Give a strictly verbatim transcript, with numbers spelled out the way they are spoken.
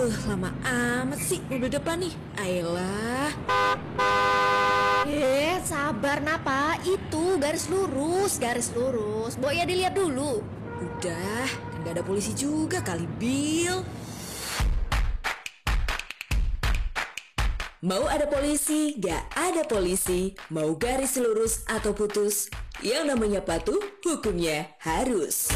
Uh, lama amat sih udah depan nih. Ayolah. Eh, sabar Napa. Itu garis lurus, garis lurus. Boy ya dilihat dulu. Udah, kan gak ada polisi juga kali, Bill. Mau ada polisi, gak ada polisi. Mau garis lurus atau putus, yang namanya patuh, hukumnya harus.